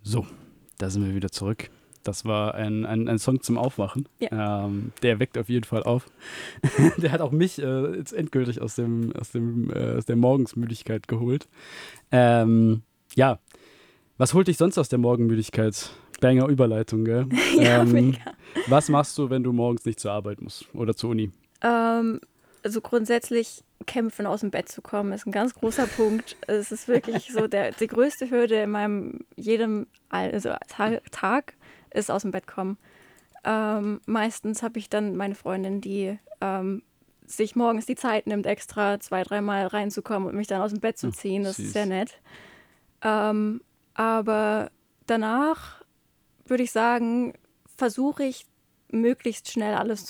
So, da sind wir wieder zurück. Das war ein Song zum Aufwachen. Ja. Der weckt auf jeden Fall auf. Der hat auch mich jetzt endgültig aus der Morgensmüdigkeit geholt. Ja, was holt dich sonst aus der Morgenmüdigkeit? Banger Überleitung, gell? Ja, mega. Was machst du, wenn du morgens nicht zur Arbeit musst oder zur Uni? Also grundsätzlich kämpfen, aus dem Bett zu kommen, ist ein ganz großer Punkt. Es ist wirklich so die größte Hürde in meinem Tag ist aus dem Bett kommen. Meistens habe ich dann meine Freundin, die sich morgens die Zeit nimmt, extra 2-3 Mal reinzukommen und mich dann aus dem Bett zu ziehen. Das süß. ist sehr nett. Aber danach würde ich sagen, versuche ich möglichst schnell alles